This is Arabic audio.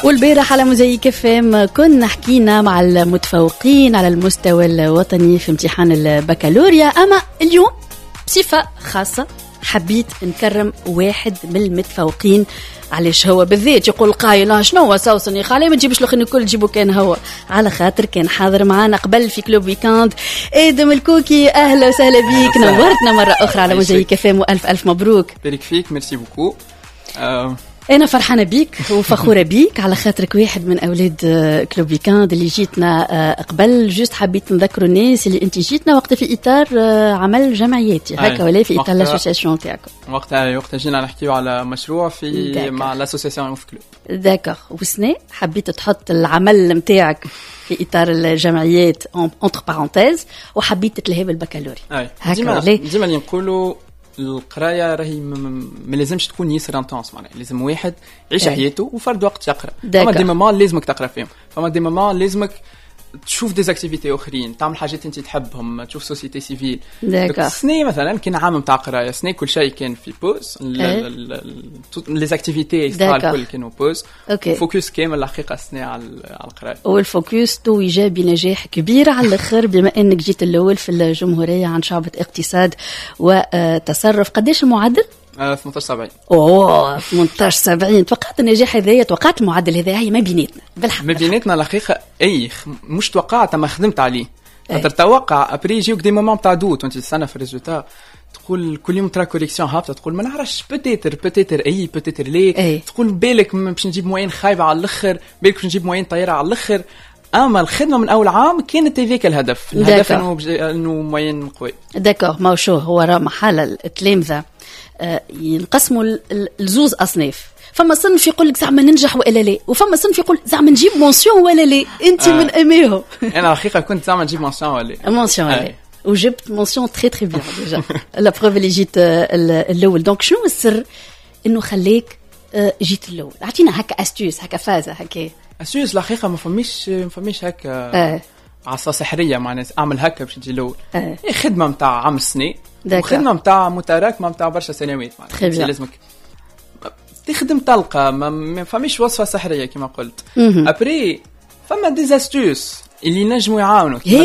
والبارح على موزايك FM كنا حكينا مع المتفوقين على المستوى الوطني في امتحان البكالوريا. أما اليوم بصفة خاصة حبيت نكرم واحد من المتفوقين. علاش هو بالذات؟ يقول قايل شنو سوسني خالي ما تجيبش الاخرين الكل تجيبوا كان هو، على خاطر كان حاضر معنا قبل في كلوب ويكاند. ادم الكوكي اهلا وسهلا بيك، نورتنا مره اخرى على موزايك FM والف الف مبروك. بارك فيك، ميرسي بوكو. أنا فرحانة بيك وفخورة بيك على خاطرك واحد من أولاد كلوب ويكاند اللي جيتنا قبل. جوست حبيت نذكر الناس اللي أنت جيتنا وقت في إطار عمل جمعياتي هكا ولا في إطار الأسوسياسيون تاعكم؟ وقتها جينا نحكيو على مشروع في مع الأسوسياسيون أوف كلوب. داكوغ. وسنة حبيت تحط العمل متاعك في إطار الجمعيات entre parenthèses وحبيت تتلهي بالبكالوريا. هكا ديما اللي نقولوا القرايه راهي ما لازمش تكون ياسر انتونس، معناها لازم واحد يعيش حياته وفرد وقت يقرا. فما دي ماما لازمك تقرا فيهم، فما دي ماما لازمك تشوف ديزاكتيفيتي اخرين، تعمل حاجات انت تحبهم، تشوف سوسيتي سيفيل. سني مثلا كان عام نتاع قرايه، سني كل شيء كان في بوز، لي زاكتيفيتي الكل كانوا بوز، فوكس كامل الحقيقه سني على القرايه. والفوكس توج بنجاح كبير على الاخر بما انك جيت الاول في الجمهوريه عن شعبة اقتصاد وتصرف. قديش المعدل؟ 1870. اوه 1870. توقعت النجاح هذايا، توقعت المعدل هذا هي ما بيناتنا بالحق؟ ما بيناتنا الحقيقه اي مش توقعت، ما خدمت عليه. تتوقع ابري يجيوك دي مومون تاع دوت وانت تستنى في الريزولتا، تقول كل يوم ترى كوريكسيون هابطه، تقول ما نعرفش بوتيتر اي بوتيتر ليه، تقول بالك باش نجيب موين خايبه على الاخر، بالك باش نجيب موين طايره على الاخر. اما الخدمه من اول عام كانت هذيك الهدف انه موين قوي. داكوغ. ما شو هو راه محل التلامذه ينقسموا لزوز أصناف. فما صنف يقول لك زعما ننجح ولا لا، وفما صنف يقول زعما نجيب مونسيون ولا لا. انت من اميهم. انا الحقيقه كنت زعما نجيب مونسيون ولا مونسيون ولا، وجبت مونسيون تري تري بيان ديجا. لا بروف اللي جيت الاول. دونك شنو السر انه خليك جيت الاول؟ اعطينا هكا استيوس، هكا فازه هكا استيوس. الحقيقه ما فماش هكا عصا سحريه معناها اعمل هكا باش تجي الاول. خدمه نتاع عام سنه وخدمه نتاع متراكمه نتاع برشا سنوات، معناها لازمك تخدم تلقى، ما فماش وصفه سحريه كما قلت. ابري فما ديزاستوس اللي نجموا يعاونوك.